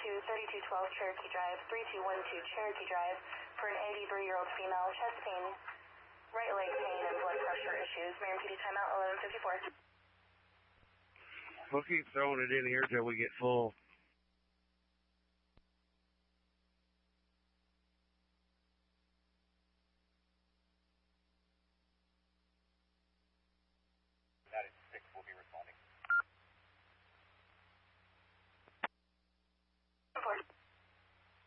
3212 Cherokee Drive, 3212 Cherokee Drive for an 83-year-old female, chest pain, right leg pain, and blood pressure issues. Marion PD timeout 11:54. We'll keep throwing it in here till we get full.